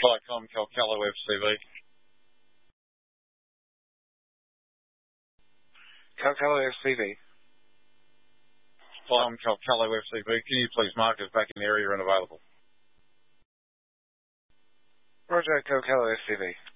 Vicom Calcalo FCV. Calcalo FCV. Vicom Calcalo FCV. Can you please mark us back in the area and available? Roger, Calcalo FCV.